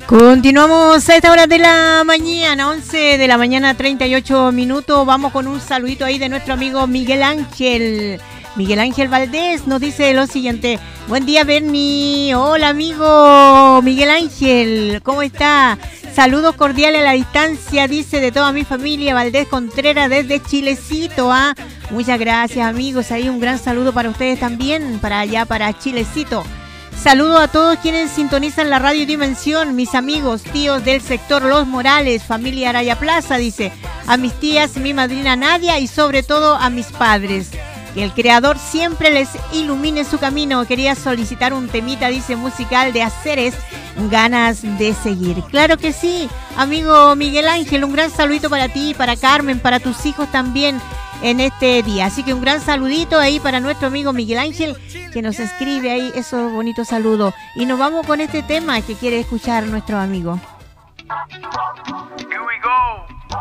Continuamos a esta hora de la mañana, 11 de la mañana, 38 minutos. Vamos con un saludito ahí de nuestro amigo Miguel Ángel. Miguel Ángel Valdés nos dice lo siguiente: buen día, Bernie. Hola, amigo Miguel Ángel, ¿cómo está? Saludos cordiales a la distancia, dice, de toda mi familia, Valdés Contreras desde Chilecito. Muchas gracias, amigos. Ahí un gran saludo para ustedes también, para allá, para Chilecito. Saludo a todos quienes sintonizan la Radio Dimensión, mis amigos, tíos del sector Los Morales, familia Araya Plaza, dice, a mis tías, mi madrina Nadia y sobre todo a mis padres. Que el Creador siempre les ilumine su camino. Quería solicitar un temita, dice, musical de Aceres, Ganas de Seguir. Claro que sí, amigo Miguel Ángel, un gran saludito para ti, para Carmen, para tus hijos también en este día. Así que un gran saludito ahí para nuestro amigo Miguel Ángel, que nos escribe ahí esos bonitos saludos. Y nos vamos con este tema que quiere escuchar nuestro amigo.